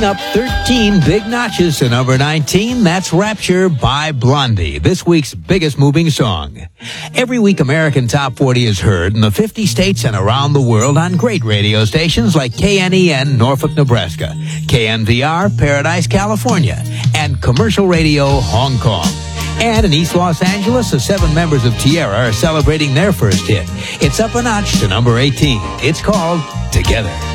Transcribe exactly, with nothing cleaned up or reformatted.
moving up thirteen big notches to number nineteen. That's Rapture by Blondie, this week's biggest moving song. Every week, American Top forty is heard in the fifty states and around the world on great radio stations like K N E N, Norfolk, Nebraska, K N V R, Paradise, California, and Commercial Radio, Hong Kong. And in East Los Angeles, the seven members of Tierra are celebrating their first hit. It's up a notch to number eighteen. It's called Together.